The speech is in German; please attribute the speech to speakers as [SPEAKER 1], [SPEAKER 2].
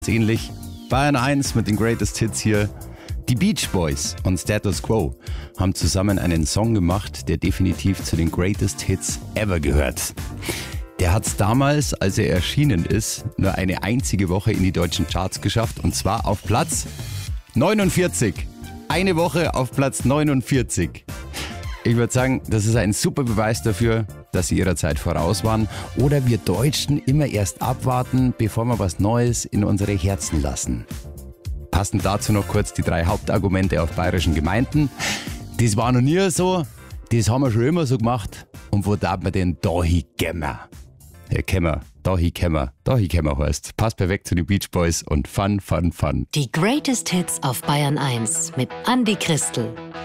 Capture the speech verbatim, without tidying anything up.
[SPEAKER 1] Ähnlich. Bayern eins mit den Greatest Hits hier. Die Beach Boys und Status Quo haben zusammen einen Song gemacht, der definitiv zu den Greatest Hits ever gehört. Der hat es damals, als er erschienen ist, nur eine einzige Woche in die deutschen Charts geschafft, und zwar auf Platz neunundvierzig. Eine Woche auf Platz neunundvierzig. Ich würde sagen, das ist ein super Beweis dafür, dass sie ihrer Zeit voraus waren. Oder wir Deutschen immer erst abwarten, bevor wir was Neues in unsere Herzen lassen. Passend dazu noch kurz die drei Hauptargumente auf bayerischen Gemeinden. Das war noch nie so, das haben wir schon immer so gemacht. Und wo darf man denn dahin gehen? Ja, kämmer, dahin kämmer, dahin kämmer heißt. Passt perfekt zu den Beach Boys und Fun, Fun, Fun.
[SPEAKER 2] Die Greatest Hits auf Bayern eins mit Andi Christel.